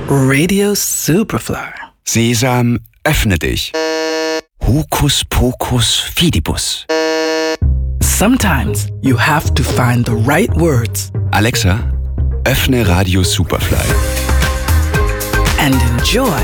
Radio Superfly. Sesam, öffne dich. Hokus Pokus Fidibus. Sometimes you have to find the right words. Alexa, öffne Radio Superfly. And enjoy